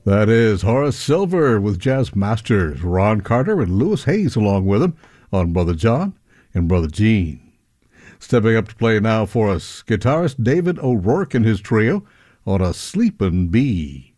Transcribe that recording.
That is Horace Silver with jazz masters Ron Carter and Louis Hayes along with him on Brother John and Brother Gene. Stepping up to play now for us, guitarist David O'Rourke and his trio on A Sleepin' Bee.